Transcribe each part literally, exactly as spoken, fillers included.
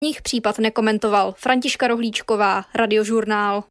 Nich případ nekomentoval. Františka Rohlíčková, Radiožurnál.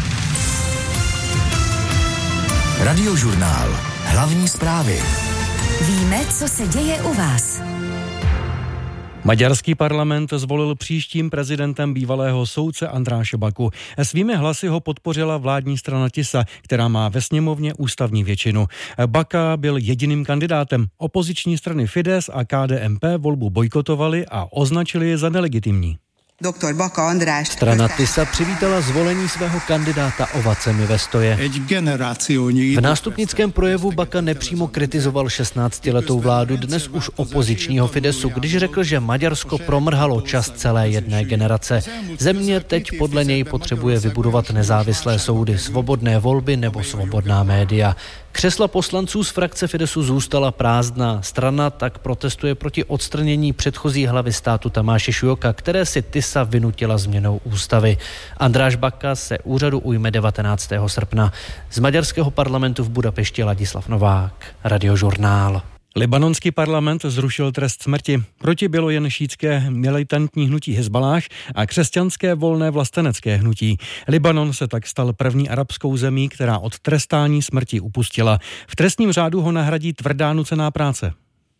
Radiožurnál. Hlavní zprávy. Víme, co se děje u vás. Maďarský parlament zvolil příštím prezidentem bývalého soudce Andráše Baku. Svými hlasy ho podpořila vládní strana Tisa, která má ve sněmovně ústavní většinu. Baka byl jediným kandidátem. Opoziční strany Fidesz a K D M P volbu bojkotovali a označili je za nelegitimní. Doktor Baka András. Strana Tisa přivítala zvolení svého kandidáta ovacemi ve stoje. V nástupnickém projevu Baka nepřímo kritizoval šestnáctiletou vládu dnes už opozičního Fidesu, když řekl, že Maďarsko promrhalo čas celé jedné generace. Země teď podle něj potřebuje vybudovat nezávislé soudy, svobodné volby nebo svobodná média. Křesla poslanců z frakce Fidesu zůstala prázdná. Strana tak protestuje proti odstranění předchozí hlavy státu Tamáše Šujoka, které si Tisa vynutila změnou ústavy. Andráš Baka se úřadu ujme devatenáctého srpna. Z maďarského parlamentu v Budapešti Ladislav Novák, Radiožurnál. Libanonský parlament zrušil trest smrti. Proti bylo jen šítské militantní hnutí Hezbaláh a křesťanské volné vlastenecké hnutí. Libanon se tak stal první arabskou zemí, která od trestání smrti upustila. V trestním řádu ho nahradí tvrdá nucená práce.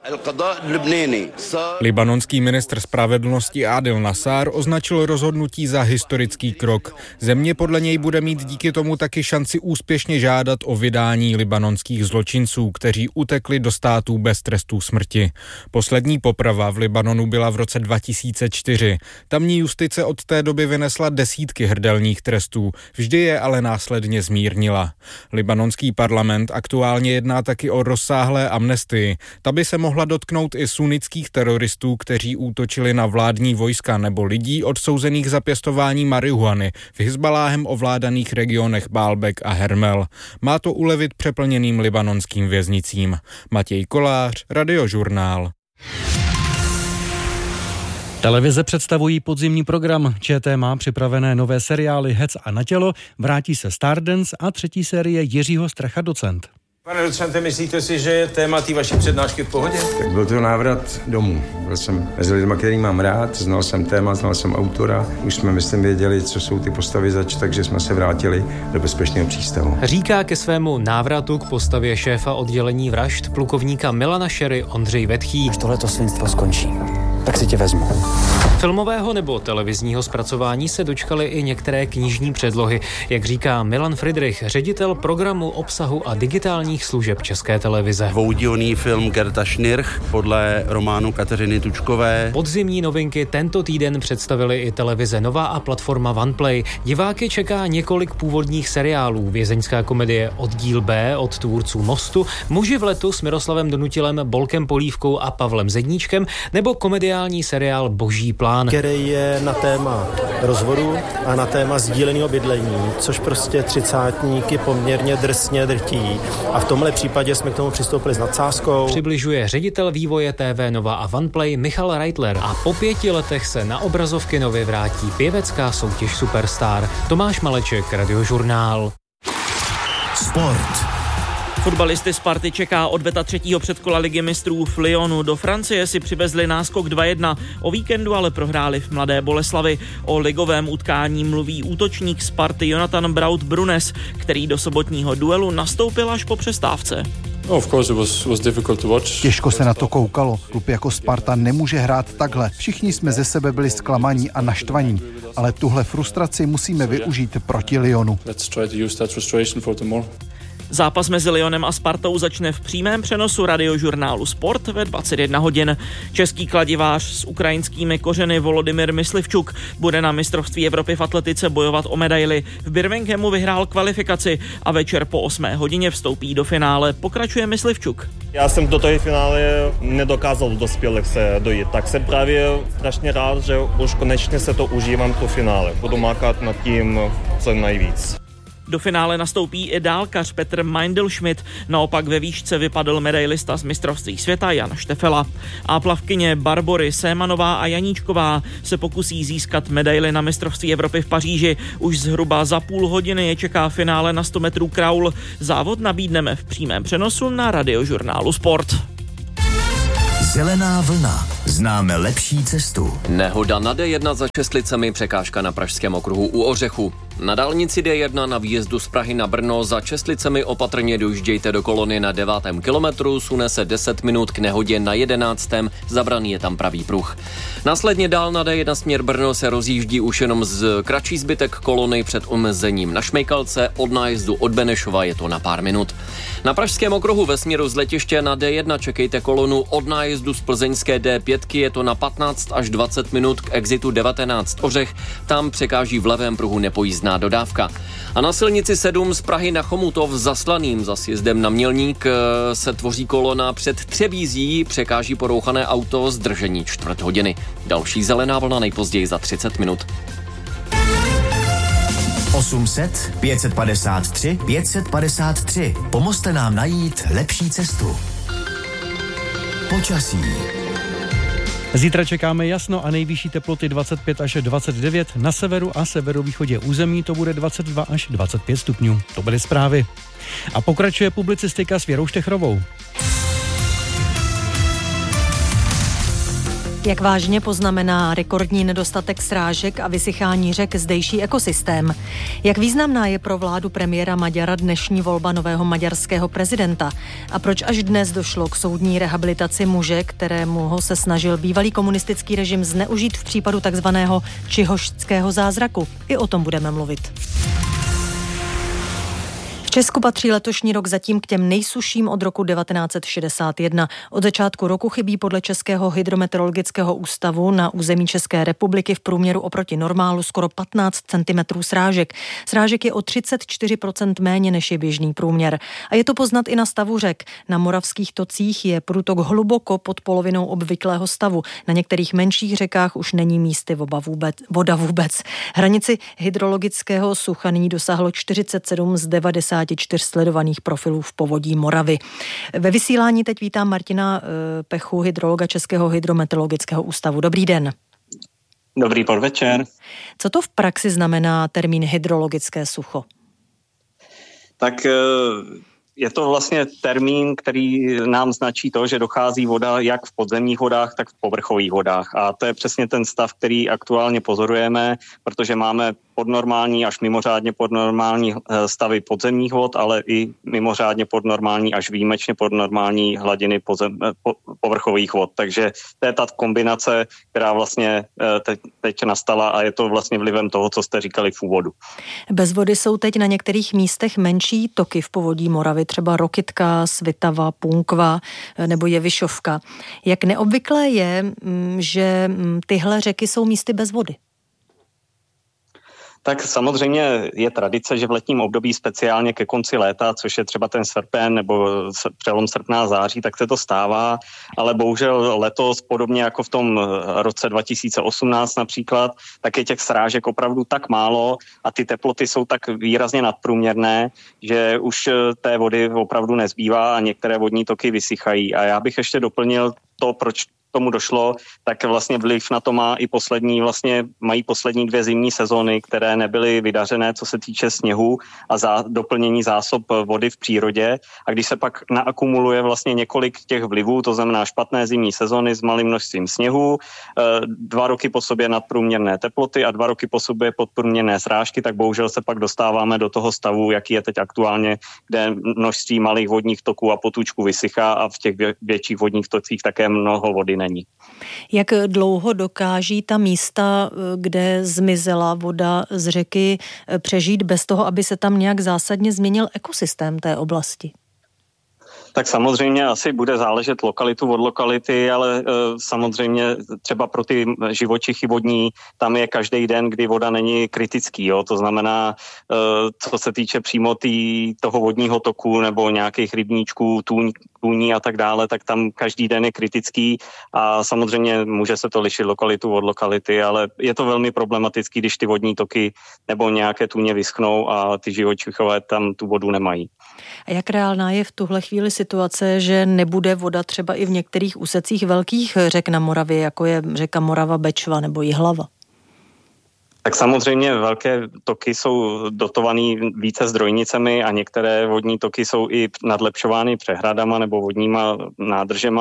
Libanonský ministr spravedlnosti Adil Nassar označil rozhodnutí za historický krok. Země podle něj bude mít díky tomu taky šanci úspěšně žádat o vydání libanonských zločinců, kteří utekli do států bez trestu smrti. Poslední poprava v Libanonu byla v roce dva tisíce čtyři. Tamní justice od té doby vynesla desítky hrdelních trestů, vždy je ale následně zmírnila. Libanonský parlament aktuálně jedná taky o rozsáhlé amnestii. Ta by se mohla mohla dotknout i sunnických teroristů, kteří útočili na vládní vojska nebo lidí odsouzených za pěstování marihuany v Hizbaláhem ovládaných regionech Baalbek a Hermel. Má to ulevit přeplněným libanonským věznicím. Matěj Kolář, Radiožurnál. Televize představují podzimní program. ČT má připravené nové seriály Hec a na tělo, vrátí se Stardance a třetí série Jiřího Stracha Docent. Pane docente, myslíte si, že je téma té vaší přednášky v pohodě? Tak byl to návrat domů. Byl jsem mezi lidmi, který mám rád, znal jsem téma, znal jsem autora. Už jsme, myslím, věděli, co jsou ty postavy zač, takže jsme se vrátili do bezpečného přístavu. Říká ke svému návratu k postavě šéfa oddělení vražd plukovníka Milana Šery Ondřej Vetchý. Až tohleto svinstvo skončí, tak si tě vezmu. Filmového nebo televizního zpracování se dočkaly i některé knižní předlohy, jak říká Milan Friedrich, ředitel programu obsahu a digitálních služeb České televize. Dvoudílný film Gerta Schnirch podle románu Kateřiny Tučkové. Podzimní novinky tento týden představili i televize Nova a platforma OnePlay. Diváky čeká několik původních seriálů. Vězeňská komedie Oddíl B od tvůrců Mostu, Muži v letu s Miroslavem Donutilem, Bolkem Polívkou a Pavlem Zedníčkem nebo komediální seriál Boží plán, který je na téma rozvodu a na téma sdíleného bydlení, což prostě třicátníky poměrně drsně drtí. A v tomhle případě jsme k tomu přistoupili s nadsázkou. Přibližuje ředitel vývoje T V Nova a OnePlay Michal Reitler a po pěti letech se na obrazovky Novy vrátí pěvecká soutěž Superstar. Tomáš Maleček, Radiožurnál. Sport. Fotbalisty Sparty čeká odveta třetího předkola Ligy mistrů v Lyonu. Do Francie si přivezli náskok dva jedna. O víkendu ale prohráli v Mladé Boleslavi. O ligovém utkání mluví útočník Sparty Jonathan Braut Brunes, který do sobotního duelu nastoupil až po přestávce. Těžko se na to koukalo. Klub jako Sparta nemůže hrát takhle. Všichni jsme ze sebe byli zklamaní a naštvaní, ale tuhle frustraci musíme využít proti Lyonu. Zápas mezi Lyonem a Spartou začne v přímém přenosu Radiožurnálu Sport ve dvacet jedna hodin. Český kladivář s ukrajinskými kořeny Volodymyr Myslivčuk bude na mistrovství Evropy v atletice bojovat o medaili. V Birminghamu vyhrál kvalifikaci a večer po osmé hodině vstoupí do finále. Pokračuje Myslivčuk. Já jsem do toho finále nedokázal v dospělých se dojít, tak jsem právě strašně rád, že už konečně se to užívám to finále. Budu mákat nad tím co nejvíc. Do finále nastoupí i dálkař Petr Meindl-Schmidt, naopak ve výšce vypadl medailista z mistrovství světa Jan Štefela. A plavkyně Barbory Sémanová a Janíčková se pokusí získat medaili na mistrovství Evropy v Paříži. Už zhruba za půl hodiny je čeká finále na sto metrů kraul. Závod nabídneme v přímém přenosu na Radiožurnálu Sport. Zelená vlna. Známe lepší cestu. Nehoda na D jedna za Čestlicemi, překážka na pražském okruhu u Ořechu. Na dálnici D jedna na výjezdu z Prahy na Brno za Čestlicemi opatrně dojíždějte do kolony na devátém kilometru, sune se deset minut k nehodě na jedenáctém, zabraný je tam pravý pruh. Následně dál na D jedna směr Brno se rozjíždí už jenom z kratší zbytek kolony před omezením na Šmejkalce, od nájezdu od Benešova je to na pár minut. Na pražském okruhu ve směru z letiště na D jedna čekejte kolonu od nájezdu z plzeňské D pět, je to na patnáct až dvacet minut k exitu devatenáct Ořech, tam překáží v levém pruhu nepojízdná dodávka. A na silnici sedm z Prahy na Chomutov za Slaným za sjezdem na Mělník se tvoří kolona před Třebízí, překáží porouchané auto, zdržení čtvrt hodiny. Další zelená vlna nejpozději za třicet minut. osm set, pět set padesát tři, pět set padesát tři. Pomozte nám najít lepší cestu. Počasí. Zítra čekáme jasno a nejvyšší teploty dvacet pět až dvacet devět, na severu a severovýchodě území to bude dvacet dva až dvacet pět stupňů. To byly zprávy. A pokračuje publicistika s Věrou Štechrovou. Jak vážně poznamená rekordní nedostatek srážek a vysychání řek zdejší ekosystém? Jak významná je pro vládu premiéra Maďara dnešní volba nového maďarského prezidenta? A proč až dnes došlo k soudní rehabilitaci muže, kterému ho se snažil bývalý komunistický režim zneužít v případu takzvaného čihošského zázraku? I o tom budeme mluvit. V Česku patří letošní rok zatím k těm nejsušším od roku devatenáct set šedesát jedna. Od začátku roku chybí podle Českého hydrometeorologického ústavu na území České republiky v průměru oproti normálu skoro patnáct centimetrů srážek. Srážek je o třicet čtyři procent méně než je běžný průměr. A je to poznat i na stavu řek. Na moravských tocích je průtok hluboko pod polovinou obvyklého stavu. Na některých menších řekách už není místy voda vůbec. Voda vůbec. Hranici hydrologického sucha nyní dosáhlo čtyřicet sedm z devadesáti čtyř sledovaných profilů v povodí Moravy. Ve vysílání teď vítám Martina Pechu, hydrologa Českého hydrometeorologického ústavu. Dobrý den. Dobrý podvečer. Co to v praxi znamená termín hydrologické sucho? Tak je to vlastně termín, který nám značí to, že dochází voda jak v podzemních vodách, tak v povrchových vodách. A to je přesně ten stav, který aktuálně pozorujeme, protože máme podnormální až mimořádně podnormální stavy podzemních vod, ale i mimořádně podnormální až výjimečně podnormální hladiny pozem, po, povrchových vod. Takže to je ta kombinace, která vlastně teď, teď nastala a je to vlastně vlivem toho, co jste říkali v úvodu. Bez vody jsou teď na některých místech menší toky v povodí Moravy, třeba Rokytka, Svitava, Punkva nebo Jevišovka. Jak neobvyklé je, že tyhle řeky jsou místy bez vody? Tak samozřejmě je tradice, že v letním období speciálně ke konci léta, což je třeba ten srpen nebo přelom srpna a září, tak se to stává, ale bohužel letos, podobně jako v tom roce dva tisíce osmnáct například, tak je těch srážek opravdu tak málo a ty teploty jsou tak výrazně nadprůměrné, že už té vody opravdu nezbývá a některé vodní toky vysychají. A já bych ještě doplnil to, proč tomu došlo, tak vlastně vliv na to má i poslední, vlastně mají poslední dvě zimní sezóny, které nebyly vydařené, co se týče sněhu a za doplnění zásob vody v přírodě. A když se pak naakumuluje vlastně několik těch vlivů, to znamená špatné zimní sezóny s malým množstvím sněhu, dva roky po sobě nadprůměrné teploty a dva roky po sobě podprůměrné srážky, tak bohužel se pak dostáváme do toho stavu, jaký je teď aktuálně, kde množství malých vodních toků a potůčků vysychá a v těch větších vodních tocích také mnoho vody není. Jak dlouho dokáží ta místa, kde zmizela voda z řeky, přežít bez toho, aby se tam nějak zásadně změnil ekosystém té oblasti? Tak samozřejmě asi bude záležet lokalitu od lokality, ale e, samozřejmě třeba pro ty živočichy vodní, tam je každý den, kdy voda není kritický. Jo? To znamená, e, co se týče přímo tý, toho vodního toku nebo nějakých rybníčků, tůň, tůní a tak dále, tak tam každý den je kritický a samozřejmě může se to lišit lokalitu od lokality, ale je to velmi problematický, když ty vodní toky nebo nějaké tůně vyschnou a ty živočichové tam tu vodu nemají. A jak reálná je v tuhle chvíli situace, že nebude voda třeba i v některých úsecích velkých řek na Moravě, jako je řeka Morava, Bečva nebo Jihlava? Tak samozřejmě velké toky jsou dotované více zdrojnicemi a některé vodní toky jsou i nadlepšovány přehradama nebo vodníma nádržema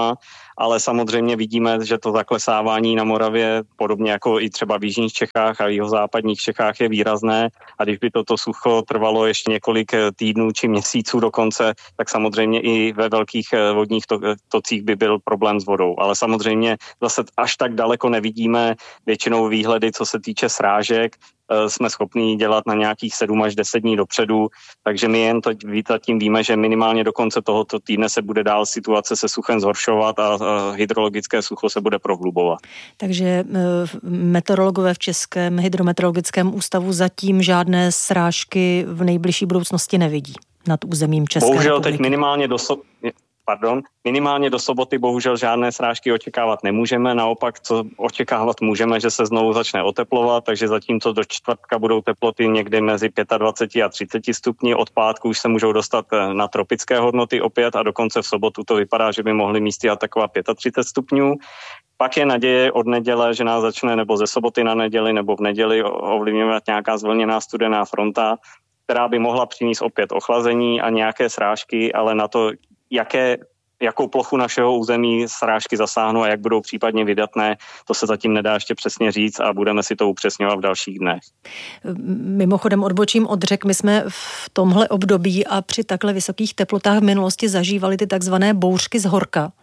ale samozřejmě vidíme, že to zaklesávání na Moravě, podobně jako i třeba v jižních Čechách a jihozápadních Čechách, je výrazné a když by toto sucho trvalo ještě několik týdnů či měsíců dokonce, tak samozřejmě i ve velkých vodních tocích by byl problém s vodou. Ale samozřejmě zase až tak daleko nevidíme, většinou výhledy, co se týče srážek, jsme schopni dělat na nějakých sedm až deset dní dopředu, takže my jen tím víme, že minimálně do konce tohoto týdne se bude dál situace se suchem zhoršovat a hydrologické sucho se bude prohlubovat. Takže meteorologové v Českém hydrometeorologickém ústavu zatím žádné srážky v nejbližší budoucnosti nevidí nad územím České Bohužel republiky. teď minimálně do so... Pardon, minimálně do soboty bohužel žádné srážky očekávat nemůžeme, naopak co očekávat můžeme, že se znovu začne oteplovat, takže zatímco do čtvrtka budou teploty někdy mezi dvacet pět a třicet stupni, od pátku už se můžou dostat na tropické hodnoty opět a dokonce v sobotu to vypadá, že by mohly místy atakovat třicet pět stupňů. Pak je naděje od neděle, že nás začne nebo ze soboty na neděli nebo v neděli ovlivňovat nějaká zvlněná studená fronta, která by mohla přinést opět ochlazení a nějaké srážky, ale na to, jaké, jakou plochu našeho území srážky zasáhnou a jak budou případně vydatné, to se zatím nedá ještě přesně říct a budeme si to upřesňovat v dalších dnech. Mimochodem odbočím od řek, my jsme v tomhle období a při takhle vysokých teplotách v minulosti zažívali ty takzvané bouřky z horka.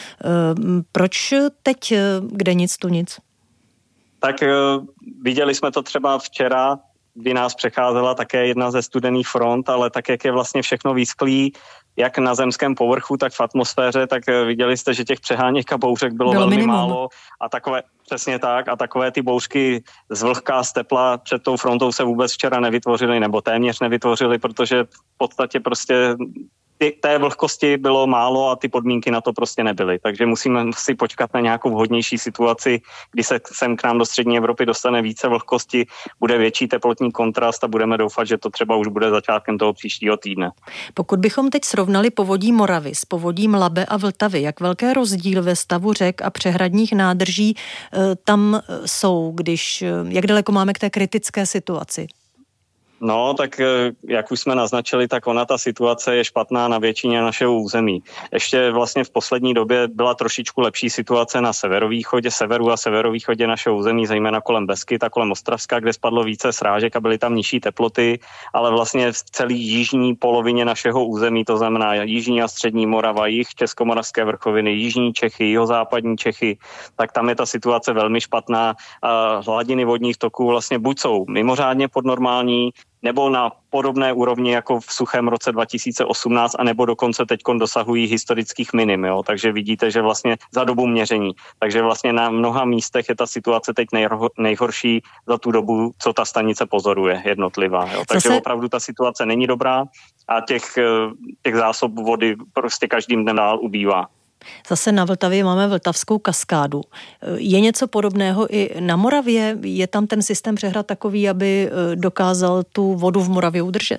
Proč teď kde nic tu nic? Tak viděli jsme to třeba včera, kdy nás přecházela také jedna ze studených front, ale tak, jak je vlastně všechno výsklý, jak na zemském povrchu, tak v atmosféře, tak viděli jste, že těch přeháněk a bouřek bylo, bylo velmi minimum. málo a takové, přesně tak, a takové ty bouřky z vlhka, z tepla před tou frontou se vůbec včera nevytvořily, nebo téměř nevytvořily, protože v podstatě prostě té vlhkosti bylo málo a ty podmínky na to prostě nebyly. Takže musíme si počkat na nějakou vhodnější situaci, kdy se sem k nám do střední Evropy dostane více vlhkosti, bude větší teplotní kontrast a budeme doufat, že to třeba už bude začátkem toho příštího týdne. Pokud bychom teď srovnali povodí Moravy s povodím Labe a Vltavy, jak velké rozdíl ve stavu řek a přehradních nádrží tam jsou, když, jak daleko máme k té kritické situaci? No, tak jak už jsme naznačili, tak ona ta situace je špatná na většině našeho území. Ještě vlastně v poslední době byla trošičku lepší situace na severovýchodě, severu a severovýchodě našeho území, zejména kolem Beskyt a kolem Ostravska, kde spadlo více srážek a byly tam nižší teploty, ale vlastně v celé jižní polovině našeho území, to znamená jižní a střední Morava, jih Českomoravské vrchoviny, jižní Čechy, jihozápadní Čechy, tak tam je ta situace velmi špatná. A hladiny vodních toků vlastně buď jsou mimořádně podnormální, nebo na podobné úrovni jako v suchém roce dva tisíce osmnáct, anebo dokonce teďkon dosahují historických minim. Jo? Takže vidíte, že vlastně za dobu měření. Takže vlastně na mnoha místech je ta situace teď nejho, nejhorší za tu dobu, co ta stanice pozoruje jednotlivá. Jo? Takže se... opravdu ta situace není dobrá a těch, těch zásob vody prostě každým dnem dál ubývá. Zase na Vltavě máme Vltavskou kaskádu. Je něco podobného i na Moravě? Je tam ten systém přehrad takový, aby dokázal tu vodu v Moravě udržet?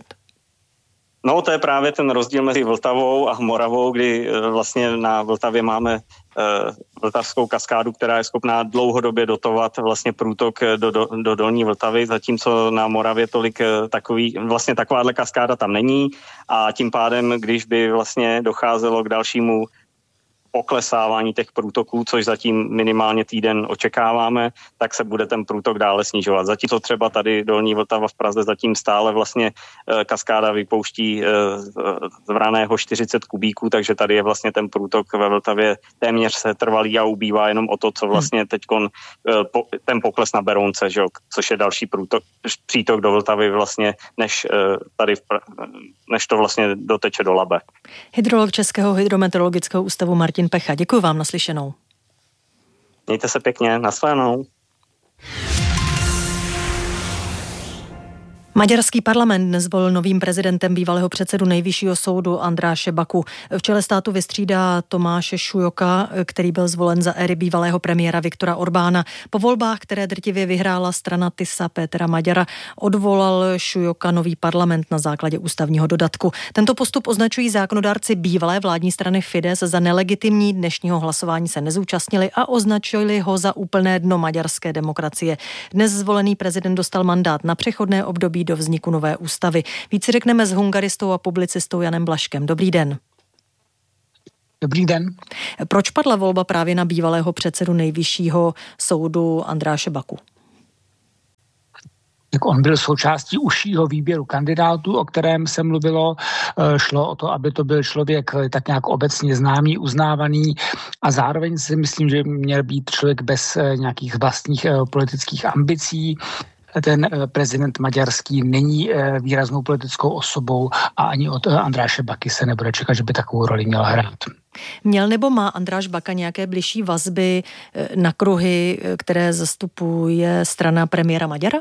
No, to je právě ten rozdíl mezi Vltavou a Moravou, kdy vlastně na Vltavě máme Vltavskou kaskádu, která je schopná dlouhodobě dotovat vlastně průtok do, do, do dolní Vltavy, zatímco na Moravě tolik takový, vlastně takováhle kaskáda tam není a tím pádem, když by vlastně docházelo k dalšímu poklesávání těch průtoků, což zatím minimálně týden očekáváme, tak se bude ten průtok dále snižovat. Zatímco třeba tady Dolní Vltava v Praze zatím stále vlastně kaskáda vypouští z vraného čtyřicet kubíků, takže tady je vlastně ten průtok ve Vltavě téměř se trvalý a ubývá jenom o to, co vlastně teďkon ten pokles na Berounce, že jo, což je další průtok, přítok do Vltavy vlastně, než tady než to vlastně doteče do Labe. Hydrolog Českého hydrometeorologického ústavu Martin Pecha. Děkuji vám, naslyšenou. Mějte se pěkně, nashledanou. Maďarský parlament dnes zvolil novým prezidentem bývalého předsedu nejvyššího soudu Andráše Baku. V čele státu vystřídá Tomáše Šujoka, který byl zvolen za éry bývalého premiéra Viktora Orbána. Po volbách, které drtivě vyhrála strana Tisa Pétera Maďara, odvolal Šujoka nový parlament na základě ústavního dodatku. Tento postup označují zákonodárci bývalé vládní strany Fidesz za nelegitimní, dnešního hlasování se nezúčastnili a označili ho za úplné dno maďarské demokracie. Dnes zvolený prezident dostal mandát na přechodné období do vzniku nové ústavy. Víc řekneme s hungaristou a publicistou Janem Blaškem. Dobrý den. Dobrý den. Proč padla volba právě na bývalého předsedu Nejvyššího soudu Andráše Baku? Tak on byl součástí užšího výběru kandidátů, o kterém se mluvilo. Šlo o to, aby to byl člověk tak nějak obecně známý, uznávaný a zároveň si myslím, že měl být člověk bez nějakých vlastních politických ambicí. Ten prezident maďarský není výraznou politickou osobou a ani od Andráše Baky se nebude čekat, že by takovou roli měl hrát. Měl nebo má Andráš Baka nějaké bližší vazby na kruhy, které zastupuje strana premiéra Maďara?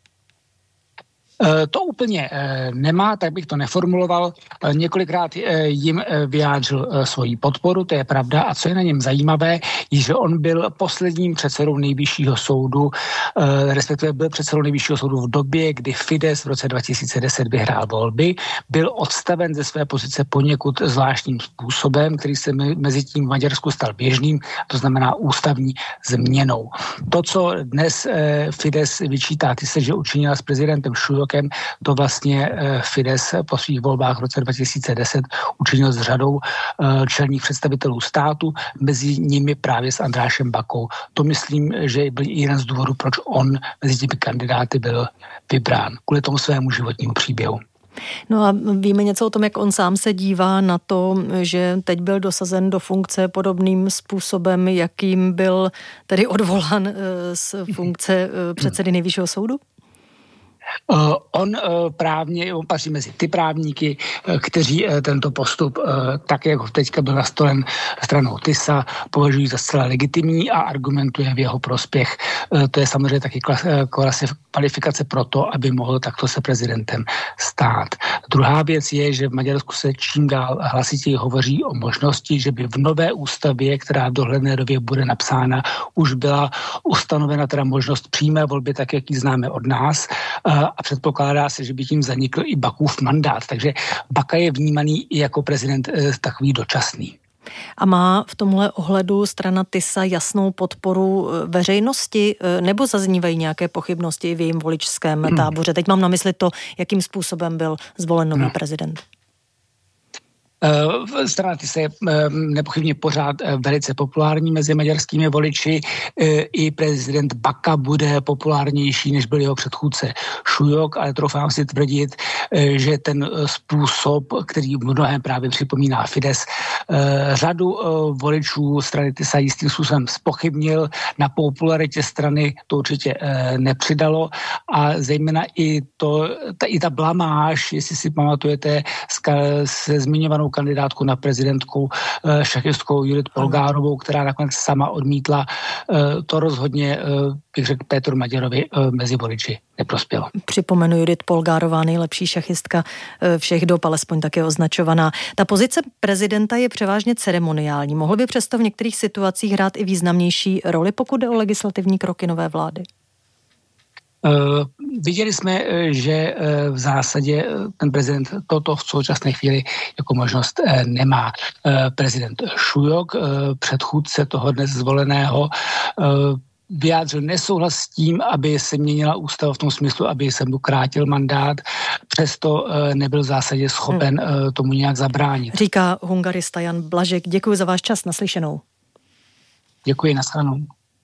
To úplně nemá, tak bych to neformuloval. Několikrát jim vyjádřil svoji podporu, to je pravda. A co je na něm zajímavé, je, že on byl posledním předsedou Nejvyššího soudu, respektive byl předsedou Nejvyššího soudu v době, kdy Fidesz v roce dva tisíce deset vyhrál volby. Byl odstaven ze své pozice poněkud zvláštním způsobem, který se mezi tím v Maďarsku stal běžným, to znamená ústavní změnou. To, co dnes Fidesz vyčítá, ty se, že učinila s prezidentem Šujo, to vlastně Fidesz po svých volbách v roce dva tisíce deset učinil s řadou čelních představitelů státu, mezi nimi právě s Andrášem Bakou. To myslím, že byl jeden z důvodů, proč on mezi těmi kandidáty byl vybrán, kvůli tomu svému životnímu příběhu. No a víme něco o tom, jak on sám se dívá na to, že teď byl dosazen do funkce podobným způsobem, jakým byl tedy odvolán z funkce předsedy Nejvyššího soudu? Uh, on uh, právně, on patří mezi ty právníky, uh, kteří uh, tento postup, uh, tak jak ho teďka byl nastolen stranou TISA, považují za zcela legitimní a argumentuje v jeho prospěch. Uh, to je samozřejmě taky kvalifikace pro to, aby mohl takto se prezidentem stát. Druhá věc je, že v Maďarsku se čím dál hlasitěji hovoří o možnosti, že by v nové ústavě, která v dohledné době bude napsána, už byla ustanovena teda možnost přímé volby, tak jak ji známe od nás, uh, a předpokládá se, že by tím zanikl i Bakův mandát. Takže Baka je vnímaný i jako prezident e, takový dočasný. A má v tomhle ohledu strana TISA jasnou podporu veřejnosti, nebo zaznívají nějaké pochybnosti v jejím voličském hmm. táboře? Teď mám na mysli to, jakým způsobem byl zvolen nový hmm. prezident. Strana TISA je nepochybně pořád velice populární mezi maďarskými voliči. I prezident Baka bude populárnější, než byl jeho předchůdce Šujok, ale troufám si tvrdit, že ten způsob, který mnohem právě připomíná Fidesz, řadu voličů strany TISA jistým způsobem zpochybnil. Na popularitě strany to určitě nepřidalo a zejména i, to, ta, i ta blamáž, jestli si pamatujete, se zmiňovanou kandidátku na prezidentku šachistkou Judith Polgárovou, která nakonec sama odmítla, to rozhodně, bych řekl, Petru Maďarovi mezi voliči neprospělo. Připomenu, Judith Polgárová, nejlepší šachistka všech dob, alespoň tak je označovaná. Ta pozice prezidenta je převážně ceremoniální. Mohl by přesto v některých situacích hrát i významnější roli, pokud jde o legislativní kroky nové vlády? Uh, viděli jsme, že uh, v zásadě ten prezident toto v současné chvíli jako možnost uh, nemá. Uh, prezident Šujok, uh, předchůdce toho dnes zvoleného, uh, vyjádřil nesouhlas s tím, aby se měnila ústava v tom smyslu, aby se mu krátil mandát, přesto uh, nebyl v zásadě schopen uh, tomu nějak zabránit. Říká hungarista Jan Blažek. Děkuji za váš čas, naslyšenou. Děkuji, nashledanou.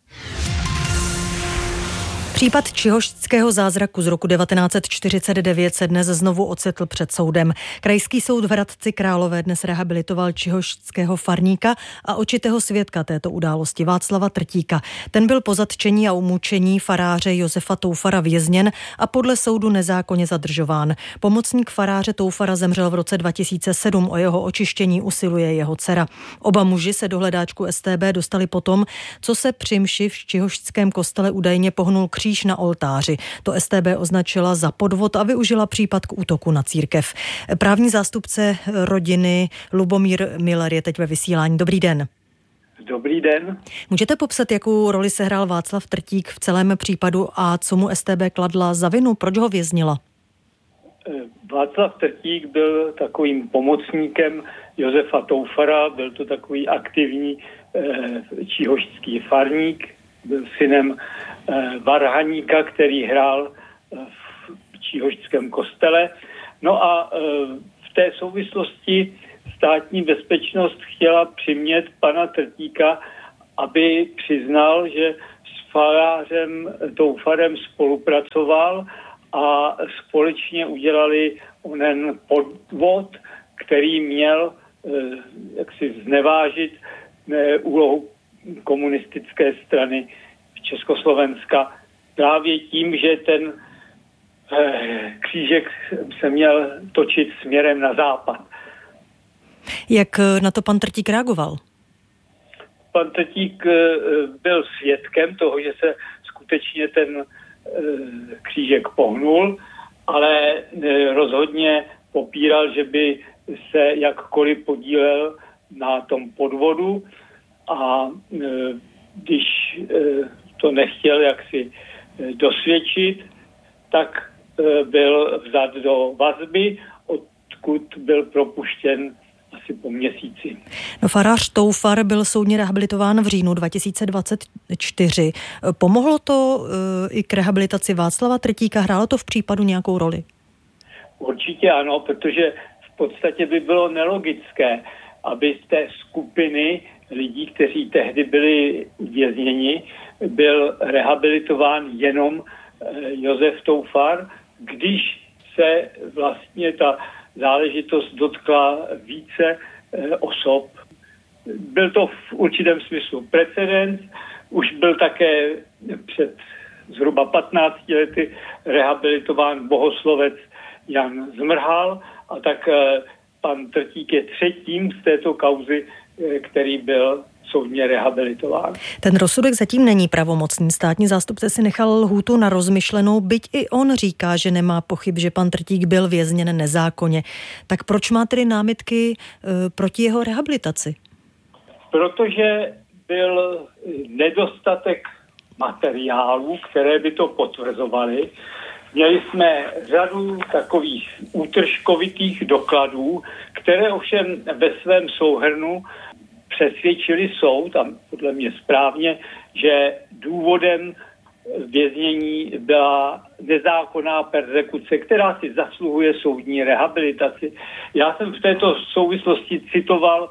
Případ čihožského zázraku z roku devatenáct set čtyřicet devět se dnes znovu ocitl před soudem. Krajský soud v Hradci Králové dnes rehabilitoval čihožského farníka a očitého svědka této události Václava Trtíka. Ten byl po zatčení a umučení faráře Josefa Toufara vězněn a podle soudu nezákonně zadržován. Pomocník faráře Toufara zemřel v roce dva tisíce sedm, o jeho očištění usiluje jeho dcera. Oba muži se do hledáčku S T B dostali potom, co se při mši v čihožském kostele údajně pohnul kříž na oltáři. To S T B označila za podvod a využila případ k útoku na církev. Právní zástupce rodiny Lubomír Miller je teď ve vysílání. Dobrý den. Dobrý den. Můžete popsat, jakou roli sehrál Václav Trtík v celém případu a co mu S T B kladla za vinu? Proč ho věznila? Václav Trtík byl takovým pomocníkem Josefa Toufara, byl to takový aktivní eh, čihožský farník, byl synem eh, varhaníka, který hrál eh, v čihožském kostele. No a eh, v té souvislosti státní bezpečnost chtěla přimět pana Trtíka, aby přiznal, že s farářem Toufarem spolupracoval a společně udělali onen podvod, který měl jaksi znevážit úlohu komunistické strany Československa právě tím, že ten křížek se měl točit směrem na západ. Jak na to pan Trtík reagoval? Pan Trtík byl svědkem toho, že se skutečně ten křížek pohnul, ale rozhodně popíral, že by se jakkoliv podílel na tom podvodu a když to nechtěl jaksi dosvědčit, tak byl vzat do vazby, odkud byl propuštěn asi po měsíci. No, farář Toufar byl soudně rehabilitován v říjnu dva tisíce dvacet čtyři. Pomohlo to uh, i k rehabilitaci Václava Trtíka? Hrálo to v případu nějakou roli? Určitě ano, protože v podstatě by bylo nelogické, aby z té skupiny lidí, kteří tehdy byli uvězněni, byl rehabilitován jenom Josef Toufar, když se vlastně ta záležitost dotkla více osob. Byl to v určitém smyslu precedens, už byl také před zhruba patnácti lety rehabilitován bohoslovec Jan Zmrhal a tak pan Trtík je třetím z této kauzy, který byl soudně rehabilitován. Ten rozsudek zatím není pravomocný. Státní zástupce si nechal lhůtu na rozmyšlenou, byť i on říká, že nemá pochyb, že pan Trtík byl vězněn nezákonně. Tak proč má tedy námitky e, proti jeho rehabilitaci? Protože byl nedostatek materiálů, které by to potvrzovaly. Měli jsme řadu takových útržkovitých dokladů, které ovšem ve svém souhrnu přesvědčili soud, a podle mě správně, že důvodem věznění byla nezákonná perzekuce, která si zasluhuje soudní rehabilitaci. Já jsem v této souvislosti citoval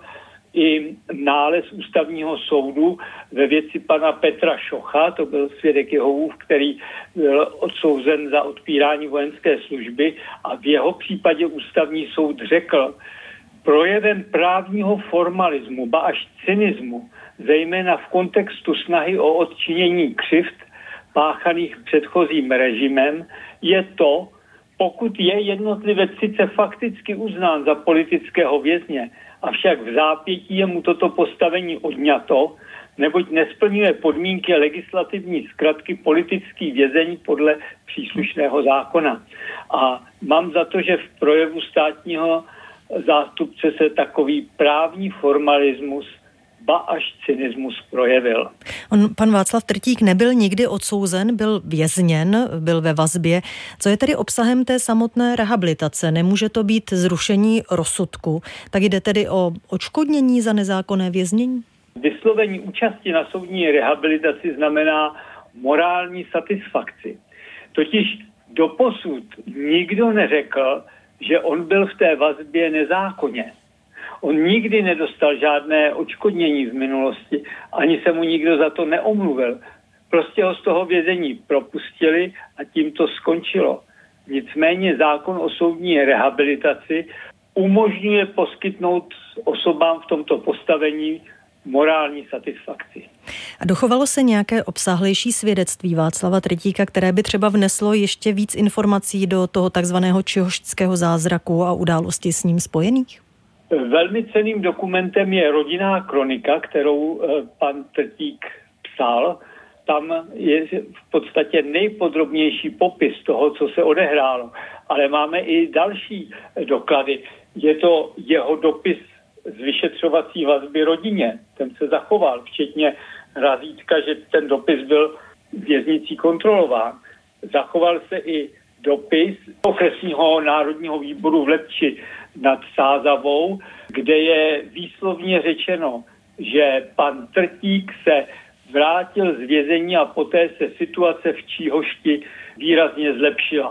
i nález ústavního soudu ve věci pana Petra Šocha, to byl svědek Jehovův, který byl odsouzen za odpírání vojenské služby a v jeho případě ústavní soud řekl, projevem právního formalismu, ba až cynismu, zejména v kontextu snahy o odčinění křivd páchaných předchozím režimem, je to, pokud je jednotlivec sice fakticky uznán za politického vězně, avšak v zápětí je mu toto postavení odňato, neboť nesplňuje podmínky legislativní zkratky politický vězeň podle příslušného zákona. A mám za to, že v projevu státního zástupce se takový právní formalismus, ba až cynismus projevil. On, pan Václav Trtík nebyl nikdy odsouzen, byl vězněn, byl ve vazbě. Co je tedy obsahem té samotné rehabilitace? Nemůže to být zrušení rozsudku. Tak jde tedy o odškodnění za nezákonné věznění? Vyslovení účasti na soudní rehabilitaci znamená morální satisfakci. Totiž doposud nikdo neřekl, že on byl v té vazbě nezákonně. On nikdy nedostal žádné odškodnění v minulosti, ani se mu nikdo za to neomluvil. Prostě ho z toho vězení propustili a tím to skončilo. Nicméně zákon o soudní rehabilitaci umožňuje poskytnout osobám v tomto postavení morální satisfakci. A dochovalo se nějaké obsáhlejší svědectví Václava Trtíka, které by třeba vneslo ještě víc informací do toho takzvaného čihoštského zázraku a událostí s ním spojených? Velmi cenným dokumentem je rodinná kronika, kterou pan Trtík psal. Tam je v podstatě nejpodrobnější popis toho, co se odehrálo. Ale máme i další doklady. Je to jeho dopis z vyšetřovací vazby rodině. Ten se zachoval, včetně razítka, že ten dopis byl věznicí kontrolován. Zachoval se i dopis okresního národního výboru v Lepči nad Sázavou, kde je výslovně řečeno, že pan Trtík se vrátil z vězení a poté se situace v Číhošti výrazně zlepšila.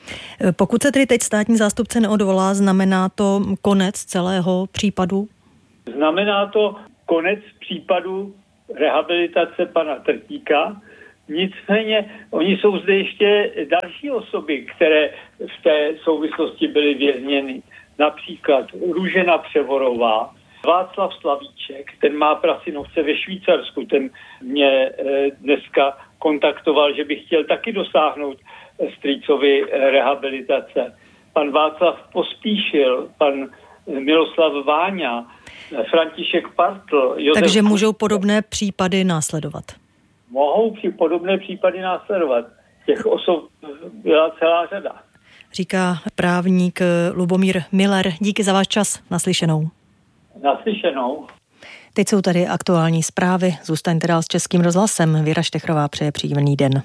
Pokud se tedy teď státní zástupce neodvolá, znamená to konec celého případu? Znamená to konec případu rehabilitace pana Trtíka. Nicméně oni jsou zde ještě další osoby, které v té souvislosti byly vězněny. Například Růžena Převorová, Václav Slavíček, ten má prasinovce ve Švýcarsku, ten mě dneska kontaktoval, že by chtěl taky dosáhnout strýcovi rehabilitace. Pan Václav Pospíšil, pan Miloslav Váňa, František Partl. Josef Takže můžou podobné případy následovat? Mohou při podobné případy následovat. Těch osob byla celá řada. Říká právník Lubomír Miller. Díky za váš čas. Naslyšenou. Naslyšenou. Teď jsou tady aktuální zprávy. Zůstaňte dál s Českým rozhlasem. Věra Štechrová přeje příjemný den.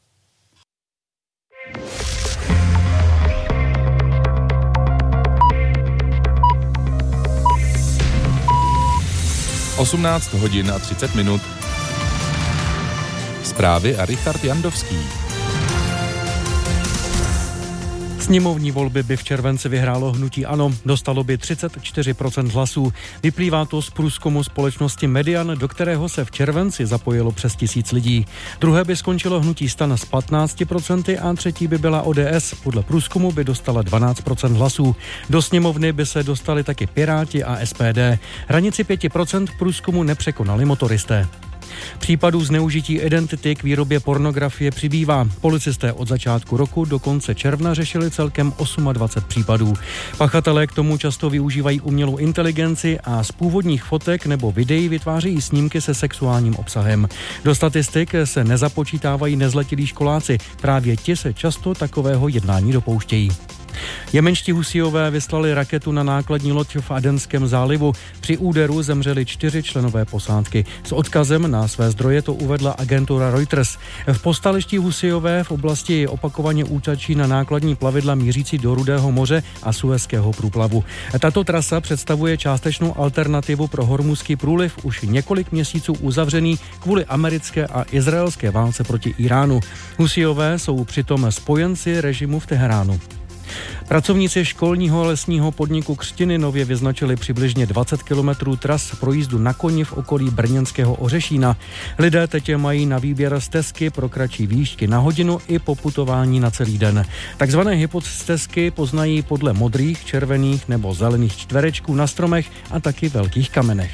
osmnáct hodin a třicet minut. Zprávy a Richard Jandovský. Sněmovní volby by v červenci vyhrálo hnutí ANO, dostalo by třicet čtyři procent hlasů. Vyplývá to z průzkumu společnosti Median, do kterého se v červenci zapojilo přes tisíc lidí. Druhé by skončilo hnutí STAN s patnáct procent a třetí by byla O D S. Podle průzkumu by dostala dvanáct procent hlasů. Do sněmovny by se dostali taky Piráti a S P D. Hranici pět procent v průzkumu nepřekonali motoristé. Případů zneužití identity k výrobě pornografie přibývá. Policisté od začátku roku do konce června řešili celkem dvacet osm případů. Pachatelé k tomu často využívají umělou inteligenci a z původních fotek nebo videí vytvářejí snímky se sexuálním obsahem. Do statistik se nezapočítávají nezletilí školáci. Právě ti se často takového jednání dopouštějí. Jemenští Husíové vyslali raketu na nákladní loď v Adenském zálivu. Při úderu zemřeli čtyři členové posádky. S odkazem na své zdroje to uvedla agentura Reuters. V povstaleští Husíové v oblasti opakovaně útočí na nákladní plavidla mířící do Rudého moře a Suezského průplavu. Tato trasa představuje částečnou alternativu pro Hormuzský průliv, už několik měsíců uzavřený kvůli americké a izraelské válce proti Iránu. Husíové jsou přitom spojenci režimu v Teheránu. Pracovníci školního lesního podniku Křtiny nově vyznačili přibližně dvacet kilometrů tras pro jízdu na koni v okolí brněnského Ořešína. Lidé teď mají na výběr stezky pro kratší výšky na hodinu i poputování na celý den. Takzvané hypostezky poznají podle modrých, červených nebo zelených čtverečků na stromech a taky velkých kamenech.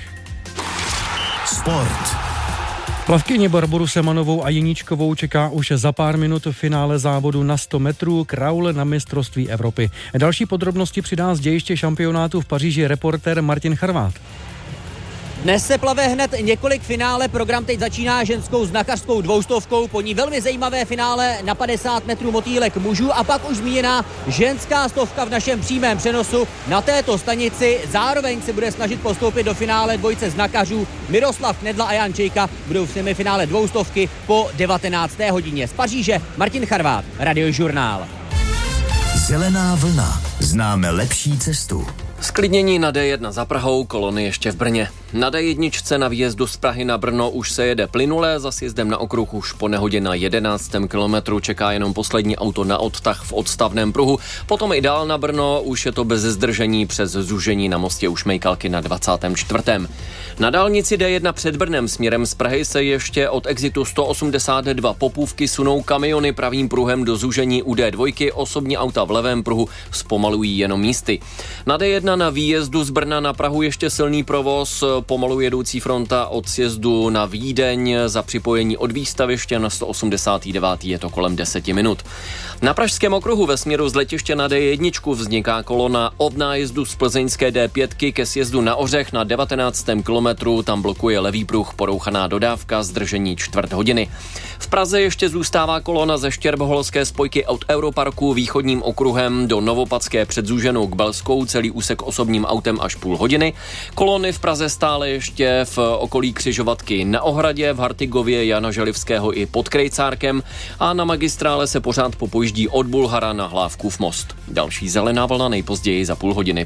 Sport. Plavkyně Barboru Semanovou a Jeníčkovou čeká už za pár minut v finále závodu na sto metrů kraul na mistrovství Evropy. Další podrobnosti přidá z dějiště šampionátu v Paříži reportér Martin Charvát. Dnes se plave hned několik finále, program teď začíná ženskou znakařskou dvoustovkou, po ní velmi zajímavé finále na padesát metrů motýlek mužů a pak už zmíněná ženská stovka v našem přímém přenosu. Na této stanici zároveň se bude snažit postoupit do finále dvojice znakařů. Miroslav Knedla a Jan Čejka budou v semifinále dvoustovky po devatenácté hodině. Z Paříže Martin Charvát, Radiožurnál. Zelená vlna. Známe lepší cestu. Sklidnění na D jedna za Prahou, kolony ještě v Brně. Na D jedna na výjezdu z Prahy na Brno už se jede plynulé, za sjezdem na okruh už po nehodě na jedenáctém kilometru čeká jenom poslední auto na odtah v odstavném pruhu. Potom i dál na Brno už je to bez zdržení přes zúžení na mostě u Šmejkalky na dvacátém čtvrtém Na dálnici D jedna před Brnem směrem z Prahy se ještě od exitu sto osmdesát dva Popůvky sunou kamiony pravým pruhem do zúžení u D dva, osobní auta v levém pruhu zpomalují jenom místy. Na D jedna na výjezdu z Brna na Prahu ještě silný provoz, pomalu jedoucí fronta od sjezdu na Vídeň, za připojení od výstaviště na sto osmdesát devět je to kolem deset minut. Na pražském okruhu ve směru z letiště na D jedna vzniká kolona od nájezdu z plzeňské D pět ke sjezdu na Ořech na devatenáctém kilometru, tam blokuje levý pruh, porouchaná dodávka, zdržení čtvrt hodiny. V Praze ještě zůstává kolona ze Štěrboholské spojky od Europarku východním okruhem do Novopadské před Zúženou k Belskou, celý úsek osobním autem až půl hodiny. Kolony v Praze stále ještě v okolí křižovatky na Ohradě, v Hartigově, Jana Želivského i pod Krejcárkem a na magistrále se pořád popojíždí od Bulhara na Hlávkův most. Další zelená vlna nejpozději za půl hodiny.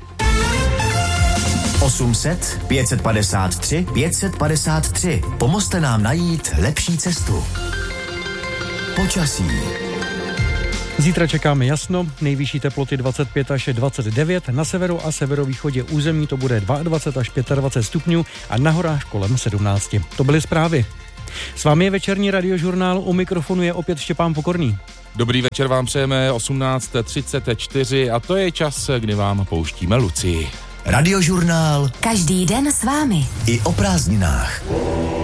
osm set, pět set padesát tři, pět set padesát tři. Pomozte nám najít lepší cestu. Počasí. Zítra čekáme jasno, nejvyšší teploty dvacet pět až dvacet devět, na severu a severovýchodě území to bude dvacet dva až dvacet pět stupňů a na horách kolem sedmnáct. To byly zprávy. S vámi je večerní radiožurnál, u mikrofonu je opět Štěpán Pokorný. Dobrý večer vám přejeme, osmnáct třicet čtyři a to je čas, kdy vám pouštíme Lucii. Radiožurnál. Každý den s vámi. I o prázdninách.